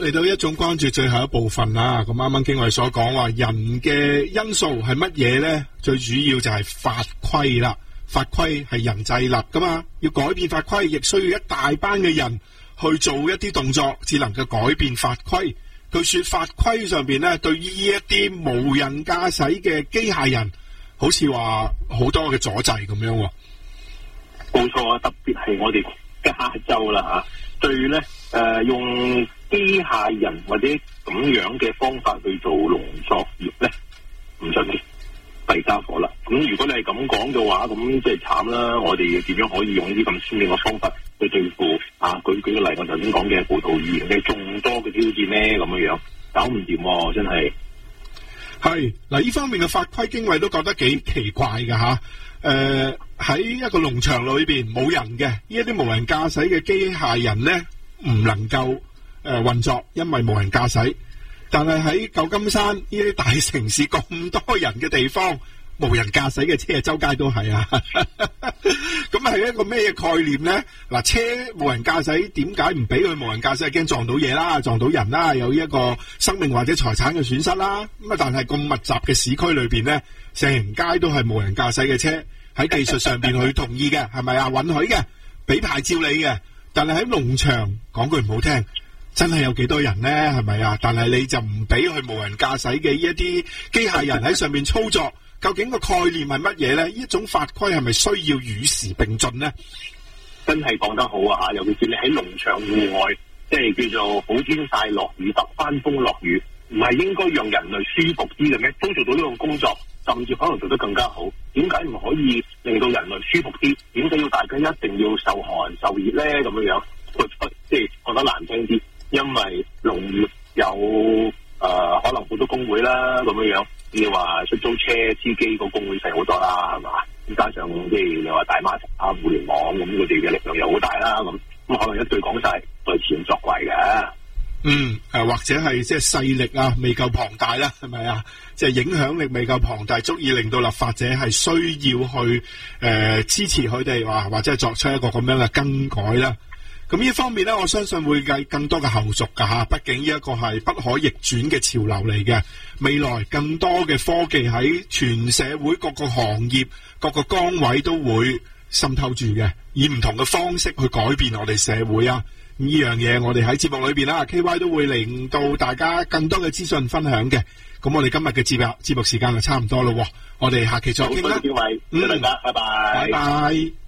嚟到一種關注最後一部分啦。咁啱啱經我哋所講話，人嘅因素係乜嘢呢？最主要就係法規啦。法規係人制立噶嘛，要改變法規，亦需要一大班嘅人去做一啲動作，至能夠改變法規。據說法規上邊呢，對於一啲無人駕駛嘅機械人，好似話好多嘅阻滯咁樣。 冇錯啊，特別係我哋加州啦吓，對咧用機械人或者咁樣嘅方法去做農作業咧，唔信嘅弊家伙啦。咁如果你係咁講嘅話，咁即係慘啦。我哋點樣可以用呢啲咁先進嘅方法去對付舉個例，我頭先講嘅葡萄園嘅眾多嘅挑戰咧，咁樣搞唔掂，真係。 係嗱，呢方面嘅法規經緯都覺得幾奇怪嘅吓。喺一個農場裏邊冇人嘅呢一啲無人駕駛嘅機械人咧，唔能夠運作，因為無人駕駛。但係喺舊金山呢啲大城市咁多人嘅地方，無人駕駛嘅車周街都係啊。咁係一個咩概念咧？嗱，車無人駕駛點解唔俾佢無人駕駛？驚撞到嘢啦，撞到人啦，有一個生命或者財產嘅損失啦。咁啊，但係咁密集嘅市區裏邊咧，成街都係無人駕駛嘅車。喺技術上邊佢同意嘅，係咪啊？允許嘅，俾牌照你嘅。但係喺農場講句唔好聽，真係有幾多人呢？係咪啊？但係你就唔俾佢無人駕駛嘅呢一啲機械人喺上面操作，究竟個概念係乜嘢呢？呢一種法規係咪需要與時並進呢？ 真係講得好啊！尤其是你喺農場戶外，即係叫做好天曬落雨，突翻風落雨，唔係應該讓人類舒服啲嘅咩？都做到呢個工作，甚至可能做得更加好。點解唔可以令到人類舒服啲？點解要大家一定要受寒受熱咧？咁樣即係講得難聽啲，因為農業有可能好多工會啦，咁樣你話出租車司機個工會細好多啦，係嘛？加上即係你話大碼頭互聯網咁，佢哋嘅力量又好大啦，咁可能一句講晒都係前作為嘅。 或者係即係勢力啊，未夠龐大啦，係咪啊？即係影響力未夠龐大，足以令到立法者係需要去支持佢哋，或者係作出一個咁樣嘅更改啦。咁呢方面咧，我相信會計更多嘅後續噶吓，畢竟呢一個係不可逆轉嘅潮流嚟嘅。未來更多嘅科技喺全社會各個行業、各個崗位都會滲透住嘅，以唔同嘅方式去改變我哋社會啊。呢樣嘢我哋喺節目裏邊啦 ，KY 都會令到大家更多嘅資訊分享嘅。咁我哋今日嘅節目時間就差唔多咯，我哋下期再傾啦。 大家拜拜。 拜拜。